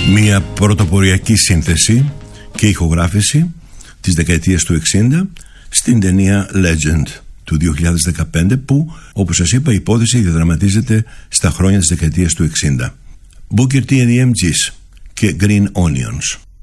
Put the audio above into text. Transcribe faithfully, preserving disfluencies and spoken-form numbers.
Μια πρωτοποριακή σύνθεση και ηχογράφηση της δεκαετίας του εξήντα στην ταινία Legend του δύο χιλιάδες δεκαπέντε, που, όπως σας είπα, η υπόθεση διαδραματίζεται στα χρόνια της δεκαετίας του εξήντα. Booker T and the εμ τζις και Green Onions.